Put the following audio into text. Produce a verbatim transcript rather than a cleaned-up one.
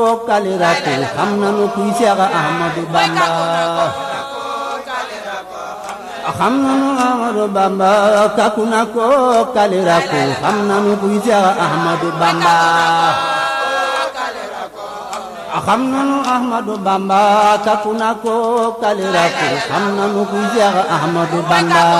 kalirako xam nanu kuy Seex Ahmadu Bamba xam nanu Ahmadu Bamba kaku na ko kalirako xam nanu kuy Seex Ahmadu Bamba xam nanu Ahmadu Bamba kaku na ko kalirako xam nanu kuy Seex Ahmadu Bamba